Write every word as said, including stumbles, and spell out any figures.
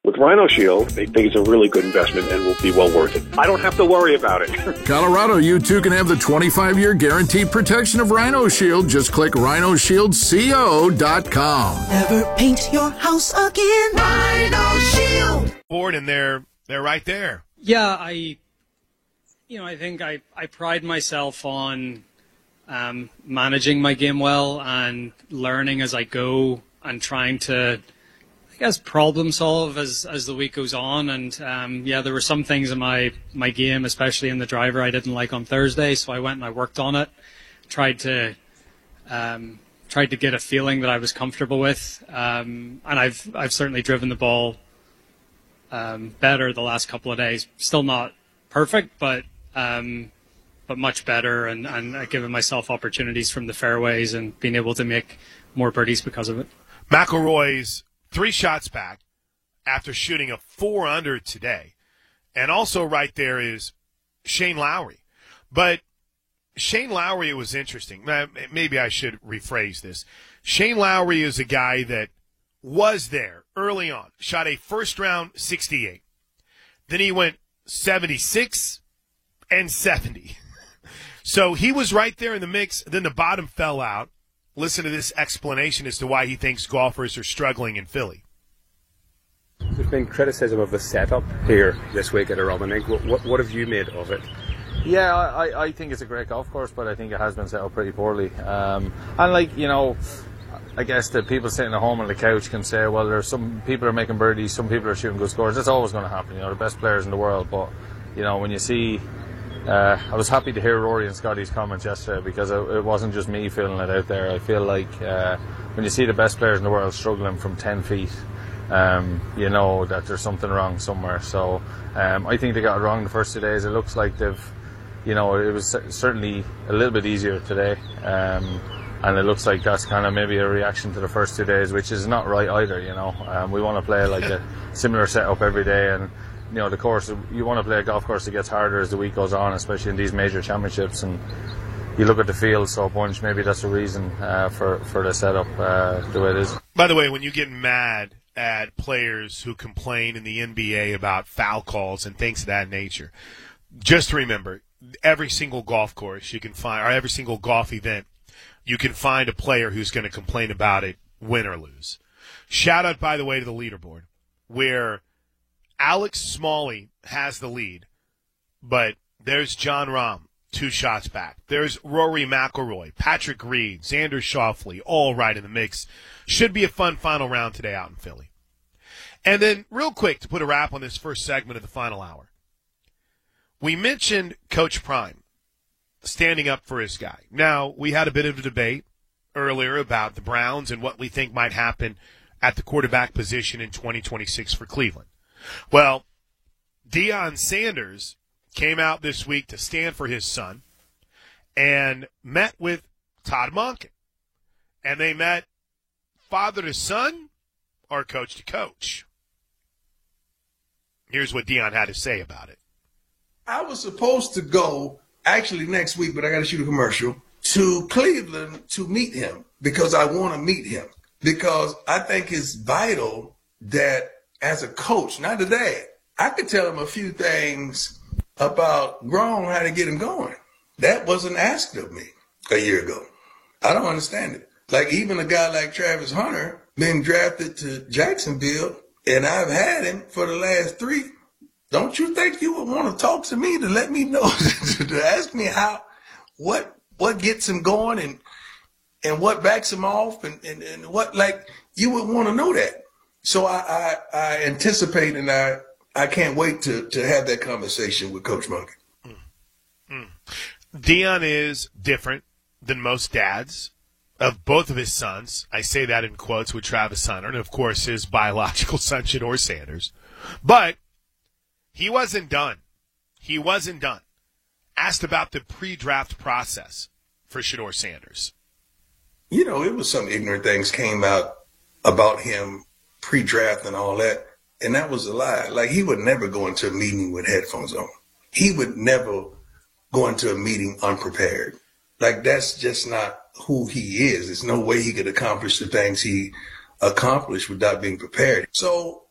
With Rhino Shield, they think it's a really good investment and will be well worth it. I don't have to worry about it. Colorado, you too can have the twenty-five year guaranteed protection of Rhino Shield. Just click rhino shield co dot com. Never paint your house again. Rhino Shield. Board, and they're they're right there. Yeah, I, you know, I think I, I pride myself on um, managing my game well and learning as I go and trying to, I guess, problem solve as as the week goes on. And um, yeah, there were some things in my my game, especially in the driver, I didn't like on Thursday, so I went and I worked on it. Tried to um, tried to get a feeling that I was comfortable with, um, and I've I've certainly driven the ball um, better the last couple of days. Still not perfect, but um, but much better, and and giving myself opportunities from the fairways and being able to make more birdies because of it. McIlroy's three shots back after shooting a four under today. And also right there is Shane Lowry. But Shane Lowry, it was interesting. Maybe I should rephrase this. Shane Lowry is a guy that was there early on, shot a first-round sixty-eight. Then he went seventy-six and seventy. So he was right there in the mix. Then the bottom fell out. Listen to this explanation as to why he thinks golfers are struggling in Philly. There's been criticism of the setup here this week at Aromanic. What, what, what have you made of it? Yeah, I, I think it's a great golf course, but I think it has been set up pretty poorly. Um, and like, you know, I guess the people sitting at home on the couch can say, well, there's some people are making birdies, some people are shooting good scores. That's always going to happen, you know, the best players in the world. But, you know, when you see... Uh, I was happy to hear Rory and Scotty's comments yesterday because it, it wasn't just me feeling it out there. I feel like uh, when you see the best players in the world struggling from ten feet, um, you know that there's something wrong somewhere. So um, I think they got it wrong the first two days. It looks like they've, you know, it was certainly a little bit easier today. Um, and it looks like that's kind of maybe a reaction to the first two days, which is not right either, you know. Um, we want to play like a similar setup every day, and you know, the course, you want to play a golf course that gets harder as the week goes on, especially in these major championships. And you look at the field so bunch, maybe that's the reason uh, for, for the setup uh, the way it is. By the way, when you get mad at players who complain in the N B A about foul calls and things of that nature, just remember, every single golf course you can find, or every single golf event, you can find a player who's going to complain about it, win or lose. Shout out, by the way, to the leaderboard, where Alex Smalley has the lead, but there's Jon Rahm, two shots back. There's Rory McIlroy, Patrick Reed, Xander Schauffele, all right in the mix. Should be a fun final round today out in Philly. And then, real quick, to put a wrap on this first segment of the final hour, we mentioned Coach Prime standing up for his guy. Now, we had a bit of a debate earlier about the Browns and what we think might happen at the quarterback position in twenty twenty-six for Cleveland. Well, Deion Sanders came out this week to stand for his son and met with Todd Monken. And they met father to son or coach to coach. Here's what Deion had to say about it. I was supposed to go actually next week, but I got to shoot a commercial, to Cleveland to meet him because I want to meet him. Because I think it's vital that as a coach, not a dad, I could tell him a few things about Grom, how to get him going. That wasn't asked of me a year ago. I don't understand it. Like even a guy like Travis Hunter been drafted to Jacksonville, and I've had him for the last three. Don't you think you would want to talk to me to let me know, to ask me how, what, what gets him going and and what backs him off and, and, and what, like, you would want to know that. So I, I, I anticipate and I, I can't wait to, to have that conversation with Coach Monken. Mm. Mm. Deion is different than most dads of both of his sons. I say that in quotes with Travis Hunter and, of course, his biological son, Shedeur Sanders. But he wasn't done. He wasn't done. Asked about the pre-draft process for Shedeur Sanders. You know, it was some ignorant things came out about him pre-draft and all that, and that was a lie. Like, he would never go into a meeting with headphones on. He would never go into a meeting unprepared. Like, that's just not who he is. There's no way he could accomplish the things he accomplished without being prepared. So